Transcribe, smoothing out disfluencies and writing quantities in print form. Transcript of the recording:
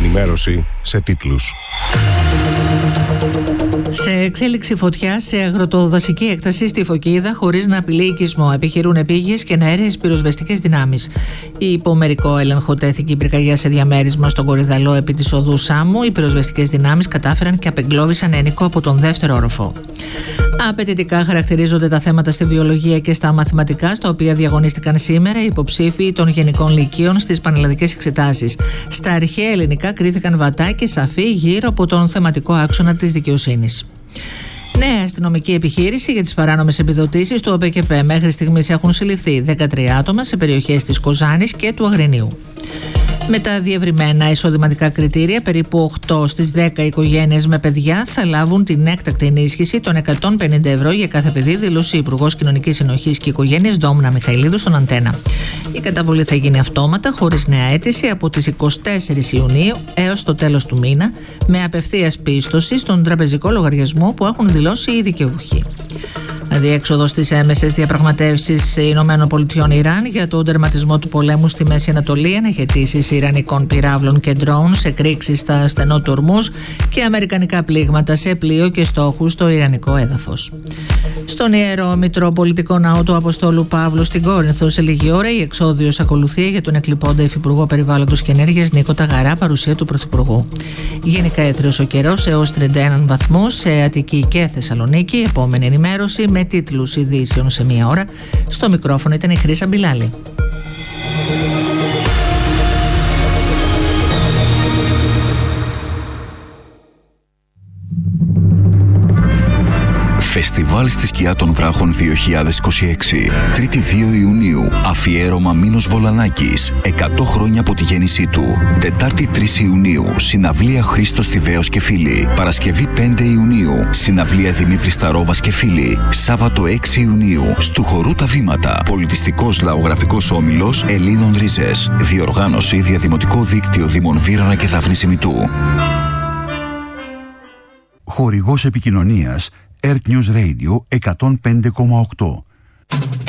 ενημέρωση σε τίτλους. Σε εξέλιξη φωτιά σε αγροτοδασική έκταση στη Φωκίδα, χωρίς να απειλεί οικισμό, επιχειρούν επίγειες και εναέριες πυροσβεστικές δυνάμεις. Υπό μερικό έλεγχο τέθηκε η πυρκαγιά σε διαμέρισμα στον Κορυδαλό επί της οδού Σάμου. Οι πυροσβεστικές δυνάμεις κατάφεραν και απεγκλώβησαν ένικο από τον δεύτερο όροφο. Απαιτητικά χαρακτηρίζονται τα θέματα στη βιολογία και στα μαθηματικά, στα οποία διαγωνίστηκαν σήμερα οι υποψήφοι των γενικών λυκείων στις πανελλαδικές εξετάσεις. Στα αρχαία ελληνικά κρίθηκαν βατά και σαφή γύρω από τον θεματικό άξονα της δικαιοσύνης. Νέα αστυνομική επιχείρηση για τις παράνομες επιδοτήσεις του ΟΠΕΚΕΠΕ. Μέχρι στιγμής έχουν συλληφθεί 13 άτομα σε περιοχές της Κοζάνης και του Αγρινίου. Με τα διευρυμένα εισοδηματικά κριτήρια, περίπου 8 στις 10 οικογένειες με παιδιά θα λάβουν την έκτακτη ενίσχυση των 150 ευρώ για κάθε παιδί, δήλωσε η Υπουργός Κοινωνικής Συνοχής και Οικογένειας Ντόμνα Μιχαηλίδου στον Αντένα. Η καταβολή θα γίνει αυτόματα, χωρίς νέα αίτηση, από τις 24 Ιουνίου έως το τέλος του μήνα, με απευθείας πίστοση στον τραπεζικό λογαριασμό που έχουν δηλώσει οι δικαιούχοι. Αδιέξοδο στις έμεσες διαπραγματεύσεις ΗΠΑ-Ιράν για τον τερματισμό του πολέμου στη Μέση Ανατολή, αναχαιτήσεις ιρανικών πυράβλων και ντρόουν σε κρίξεις στα στενό του Ορμούζ και αμερικανικά πλήγματα σε πλοίο και στόχους στο ιρανικό έδαφος. Στον Ιερό Μητροπολιτικό Ναό του Αποστόλου Παύλου στην Κόρινθο, σε λίγη ώρα η εξόδιος ακολουθεί για τον εκλειπώντα Υφυπουργό Περιβάλλοντος και Ενέργειας Νίκο Ταγαρά, παρουσία του Πρωθυπουργού. Γενικά έθριος ο καιρός έως 31 βαθμούς σε Αττική και Θεσσαλονίκη. Επόμενη ενημέρωση με τίτλους ειδήσεων σε μία ώρα. Στο μικρόφωνο ήταν η Χρύσα Μπιλάλη. Φεστιβάλ στη Σκιά των Βράχων 2026. 3η 2 Ιουνίου. Αφιέρωμα Μήνος Βολανάκης. 100 χρόνια από τη γέννησή του. Τετάρτη 3 Ιουνίου. Συναυλία Χρήστος Τιβαίος και φίλοι. Παρασκευή 5 Ιουνίου. Συναυλία Δημήτρης Ταρόβας και φίλοι. Σάββατο 6 Ιουνίου. Στου Χορού τα Βήματα. Πολιτιστικός λαογραφικός όμιλος Ελλήνων Ρίζες. Διοργάνωση Διαδημοτικό Δίκτυο Δήμων Βύρωνα και Δάφνης Ημιτού. Χορηγός επικοινωνίας Earth News Radio 105,8.